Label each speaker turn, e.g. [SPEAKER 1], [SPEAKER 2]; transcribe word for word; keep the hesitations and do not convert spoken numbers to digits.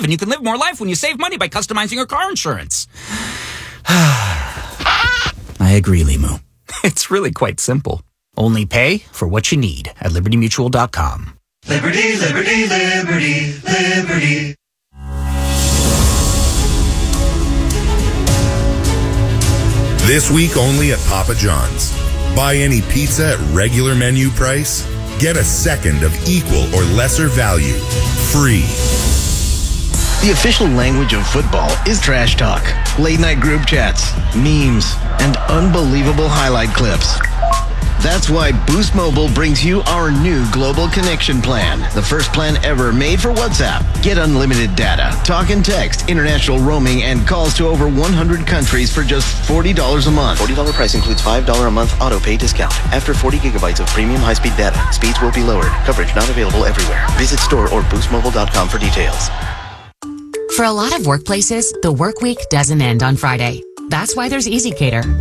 [SPEAKER 1] and you can live more life when you save money by customizing your car insurance. I agree, Limu. It's really quite simple. Only pay for what you need at liberty mutual dot com.
[SPEAKER 2] Liberty, liberty, liberty, liberty.
[SPEAKER 3] This week only at Papa John's. Buy any pizza at regular menu price. Get a second of equal or lesser value. Free.
[SPEAKER 4] The official language of football is trash talk, late night group chats, memes, and unbelievable highlight clips. That's why Boost Mobile brings you our new Global Connection Plan, the first plan ever made for WhatsApp. Get unlimited data, talk and text, international roaming, and calls to over one hundred countries for just forty dollars a month.
[SPEAKER 5] forty dollars price includes five dollars a month auto pay discount. After forty gigabytes of premium high-speed data, speeds will be lowered. Coverage not available everywhere. Visit store or boost mobile dot com for details.
[SPEAKER 6] For a lot of workplaces, the work week doesn't end on Friday. That's why there's EasyCater.